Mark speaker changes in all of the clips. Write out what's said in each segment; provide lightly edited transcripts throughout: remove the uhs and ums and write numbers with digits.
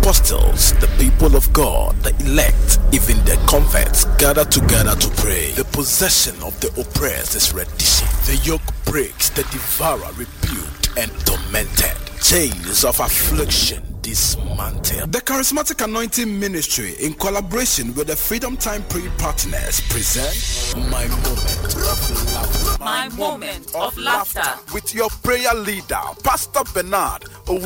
Speaker 1: apostles, the people of God, the elect, even the converts gather together to pray. The possession of the oppressed is reddition. The yoke breaks, the devourer rebuked and tormented. Chains of affliction dismantled. The Charismatic Anointing Ministry, in collaboration with the Freedom Time Prayer Partners, present My Moment of Laughter.
Speaker 2: My Moment of Laughter.
Speaker 1: With your prayer leader, Pastor Bernard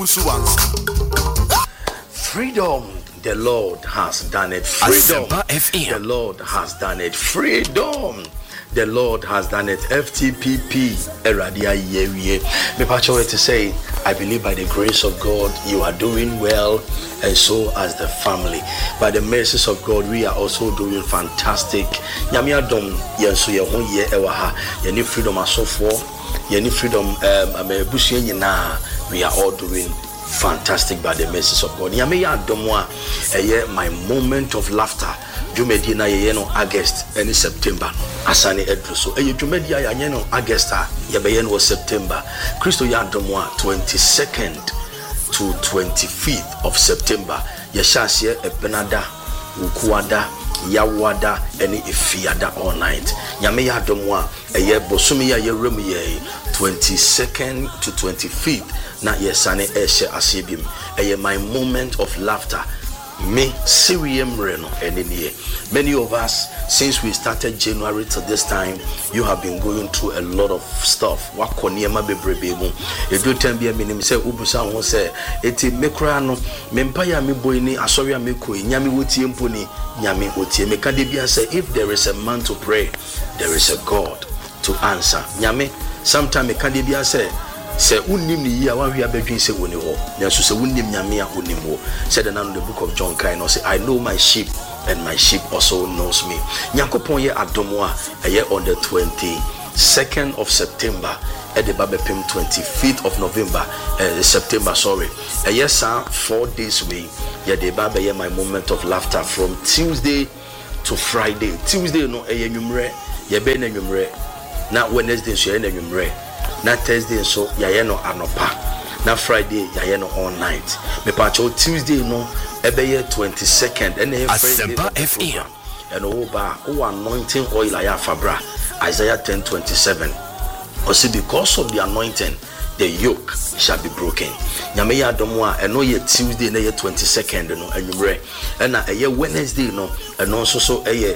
Speaker 1: Owusu-Ansah.
Speaker 3: Freedom, the Lord has done it. Freedom, the Lord has done it. Freedom, the Lord has done it. FTPP, Eradia Yewie. Me pacho to say, I believe by the grace of God, you are doing well, and so as the family. By the mercies of God, we are also doing fantastic. Nyamia dom yenso ye ho ye ewaha. Ye ni freedom asofo, ye ni freedom amebusu nyina. We are all doing fantastic by the mercies of God. Nyame ya domwa my moment of laughter. Jumedi na ye no August and September. Asani edru so jumedi ya no August ya be no September. Christo ya domwa 22nd to 25th of September. Ya shasye ebenada ukuada yawada eni ifiada all night. Nyame ya domwa bosumi ya remu ye 22nd to 25th. Na yesane eshe asibim. My moment of laughter. Me Sirium Reno and many of us, since we started January to this time, you have been going through a lot of stuff. Wakoniema bebrebemu. Edu tembia minim say ubusa won say eti mekra no mempaya me boyni asoria me koi nyame wotie mponi nyame wotie me ka de bia say if there is a man to pray, there is a God to answer. Nyame sometime me ka de bia say unim ni ya wan hia bedwin se woni ho nanso se unim nyame a unim ho said in the book of John kind say I know my sheep and my sheep also knows me. Nyankopon ye adomo a on the 22nd of September at the Babepim 25th of November September sorry yes sir 4 days way ye the baba ye my moment of laughter from Tuesday to Friday. Tuesday no enwumre ye be na enwumre na Wednesday so ye na enwumre na Thursday so yaye no anopa na Friday yaye no all night me pacho Tuesday no ebeye 22nd and Friday FM and oba anointing oil aya fabra Isaiah 10:27 or see because of the anointing the yoke shall be broken. Nyame ya domo a eno ye Tuesday na ye 22nd no anwumre na eye Wednesday no eno so eye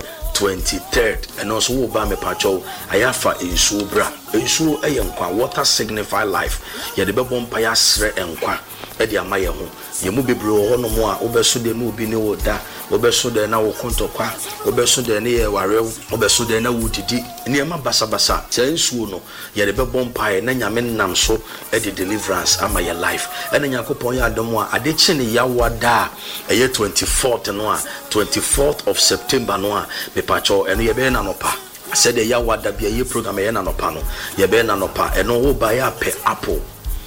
Speaker 3: 23rd and also oba me pacho ayafa ensuo bra ensuo eyenkwa water signify life ye de bebo mpa ya sre enkwa e de amaye ho ye mu bebre ho no mo a obeso de no obi ne woda obeso de na wo kontokwa obeso de ne ye warew obeso de na wudidi ne ma basa basa se ensuo no ye de bebo mpa ye na nyame nam so e de deliverance amaye life e na yakopon ya adom a ade chi ne ya wada eye 24th no a 24th of September no a pacho eno ye be na nopa said ya wada bia ye program ye na nopa no ye be na nopa eno wo ba ya pe apple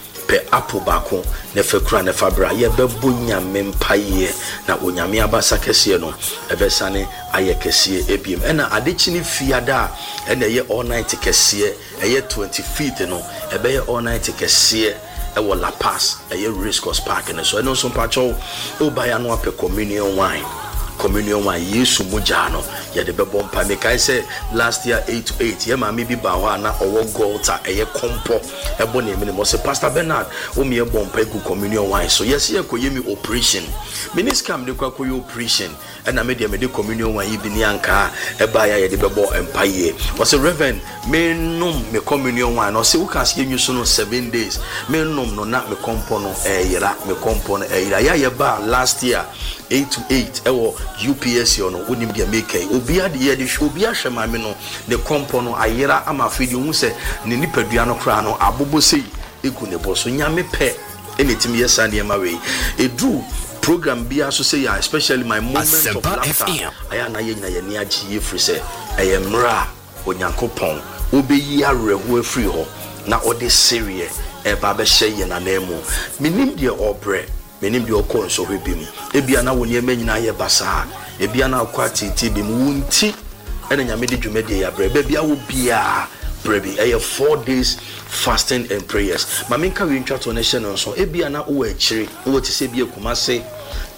Speaker 3: bako ne fekura ne fabra ye be bunya mempaye na onyame abasa kese no ebesane aye kese ebiem ena adechi ni fiada ena ye all night kese eye 25th no ebe ye all night kese ewo La Paz eye Race Course Park ne so eno so pacho o ba ya no ape communion wine Yesu mujano ya de bebo mpa me kai say last year 8-8 ye ma me bi ba ho na owo golta eye kompo ebo na emi mo say Pastor Bernard o me ebo mpa gu communion wine so yes ye koye mi operation miniscam de kwa koye operation na me de communion wine bi ni anka e ba ya ye de bebo mpa ye o say Reverend me num me communion wine no say uka se nyu so no 7 days me num no na me kompo no yira me kompo no yira ya ye ba last year 8-8 ewo UPS no wonim dia make obi ade ye de obi ahwe ma me no ne kompo no ayira ama fidi hu se ne nipadua no kra no abobo sei egu ne boso nyame pe enetim yesa ne ma we edu program bia so say especially my moment of laughter aya na ye nya ye ne agi ye free say eyemra onyankopon obeyi areho afri ho na ode serie e ba be hye ye na nemu minim de obre menim de okon so hwebim ebia na woni emanyina ye basa ebia na akwati ti bim wunti ena nyame de dwumade ya bre bia wo bia brebi 4 days fasting and prayers maminka we ntwa to nation so ebia na wo akire wo ti se bia Kumase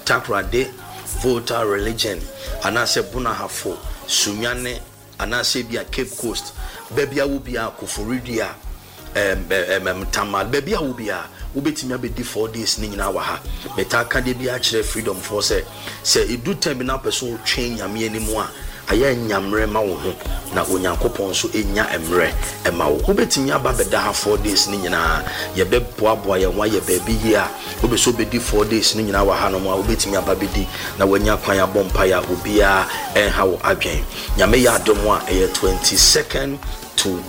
Speaker 3: Takrade, Volta religion, anase Bunahafo, Sunyane, anase bia Cape Coast, Bebia Ubia, Kufuridia, Tamal, Bebia Ubia, Ubetimia be 4 days in our ha. Metaka de be actually freedom for say it do terminal person change me anymore. Aya nyamre ma wo ho na onyankopon so enya emre ema wo obetimi aba beda ha 4 days ni nyina ye beboaboa ye wa ye baabi yi a obeso bedi 4 days ni nyina wa ha no ma obetimi aba bedi na wanya kwan ya bompa ya obia enha wo adwen nyame ya adom a 22nd to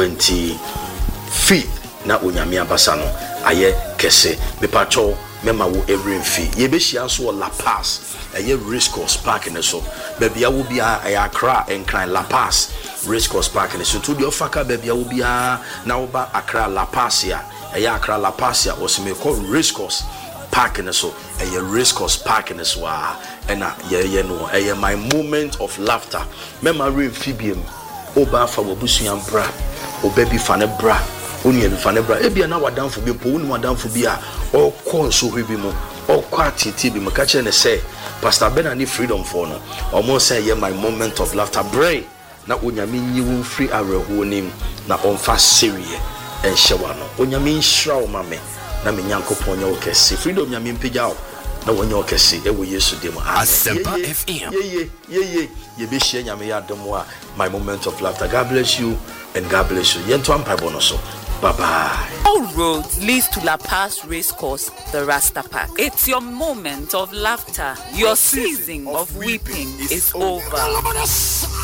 Speaker 3: 25th na onyame abasa no aye kese bepacho mema wo every fee ye be hia so La Paz a race course park in the so baby I will be a Accra and cry La Paz race course park in the so to the ofaka baby I will be a now ba Accra La Paz ya a Accra La Paz ya was me call race course park in the so a race course park in the so and no my moment of laughter memory amphibian oba fa wabusu bra o baby fane bra oni ebi fane bra ebia na wadan fo bi po oni wadan fo bi a o kon so hwebi mu o kwa titi bi maka che ne say Pastor Ben and freedom for no almost say yeah my moment of laughter bray na onyame nyi wo free areho nim na on fa serie en hyewa no onyame nhira wo mame na me nyankopon nya wo kese freedom nyame mpegya wo na wonye wo kese e wo Yesu dem
Speaker 1: Asempa FM
Speaker 3: ye be hye nyame ya dom a my moment of laughter. God bless you and God bless you yento ampa bono so. Bye-bye.
Speaker 2: All roads leads to La Paz Race Course, the Rasta Park. It's your moment of laughter. Your season of weeping is over.